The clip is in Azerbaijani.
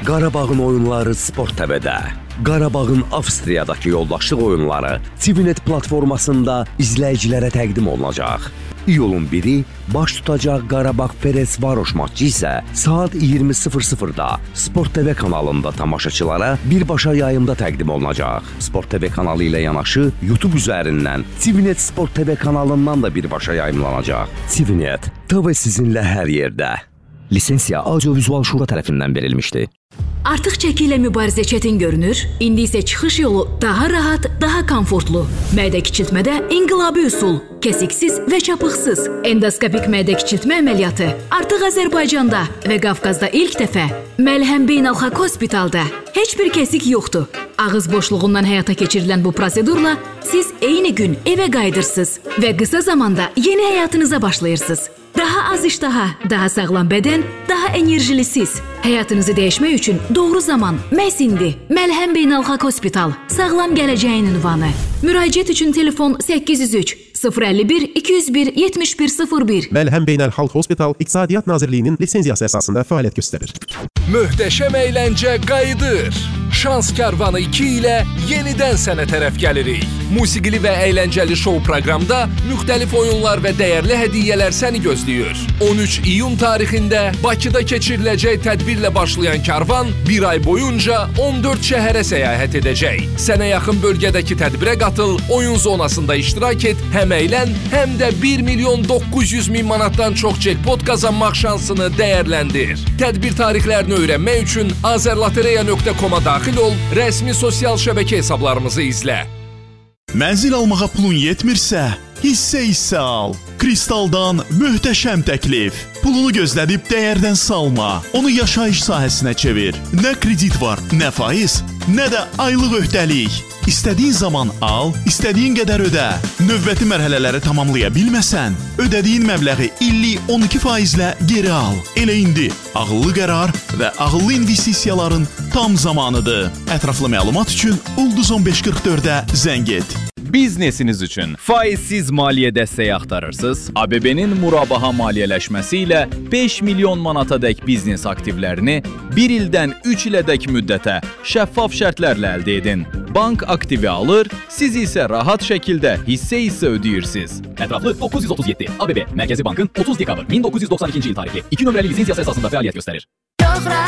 Qarabağın oyunları Sport TV-də. Qarabağın Avstriyadakı yoldaşlıq oyunları TVNet platformasında izləyicilərə təqdim olunacaq. İyulun 1-i baş tutacaq Qarabağ Ferencvaroş maçı isə saat 20:00-da Sport TV kanalında tamaşaçılara birbaşa yayımda təqdim olunacaq. Sport TV kanalı ilə yanaşı YouTube üzərindən TVNet Sport TV kanalından da birbaşa yayımlanacaq. TVNet, TV sizinlə hər yerdə. Lisensiya Audiovizual Şura tərəfindən verilmişdi. Artıq çəki ilə mübarizə çətin görünür, indi isə çıxış yolu daha rahat, daha komfortlu. Mədə kiçiltmədə inqilabi üsul, kəsiksiz və çapıqsız endoskopik mədə kiçiltmə əməliyyatı artıq Azərbaycanda və Qafqazda ilk dəfə Məlhəm Beynəlxalq Hospitalda. Heç bir kəsik yoxdur. Ağız boşluğundan həyata keçirilən bu prosedurla siz eyni gün evə qayıdırsınız və qısa zamanda yeni həyatınıza başlayırsınız. Daha az iştaha, daha sağlam bədən, daha enerjili siz. Həyatınızı dəyişmək üçün doğru zaman məhz indi. Məlhəm Beynəlxalq Hospital, sağlam gələcəyin ünvanı. Müraciət üçün telefon 803 051 201 7101. Məlhəm Beynəlxalq Hospital İqtisadiyyat Nazirliyinin lisenziyası əsasında fəaliyyət göstərir. Möhtəşəm əyləncə qayıdır. Şans Kərvanı 2 ilə yenidən sənə tərəf gəlirik. Musiqili və əyləncəli şou proqramda müxtəlif oyunlar və dəyərli hədiyyələr səni gözləyir. 13 iyun tarixində Bakıda keçiriləcək tədbirlə başlayan karvan bir ay boyunca 14 şəhərə səyahət edəcək. Sənə yaxın bölgədəki tədbirə qatıl, oyun zonasında iştirak et, həm əylən, həm də 1.900.000 manatdan çox jackpot qazanmaq şansını dəyərləndir. Tədbir tarixlərini öyrənmək üçün azerlotereya.com-a daxil ol, rəsmi sosial şəbəkə hesablarımızı izlə. Mənzil almağa pulun yetmirsə, hissə al. Kristaldan möhtəşəm təklif. Pulunu gözlədib dəyərdən salma. Onu yaşayış sahəsinə çevir. Nə kredit var, nə faiz, nə də aylıq öhdəlik. İstədiyin zaman al, istədiyin qədər ödə. Növbəti mərhələləri tamamlaya bilməsən, ödədiyin məbləği illik 12%-lə geri al. Elə indi ağıllı qərar və ağıllı investisiyaların tam zamanıdır. Ətraflı məlumat üçün Ulduz 1544-ə zəng et. Biznesiniz üçün faizsiz maliyyə dəstəyi axtarırsınız? ABB-nin murabaha maliyyələşməsi ilə 5 milyon manatadək biznes aktivlərini 1 ildən 3 ilədək müddətə şəffaf şərtlərlə əldə edin. Bank aktivi alır, siz isə rahat şəkildə hissə ödəyirsiniz. Ətraflı 937 ABB Mərkəzi Bankın 30 dekabr 1992-ci il tarixli 2 nömrəli lisenziyası əsasında fəaliyyət göstərir.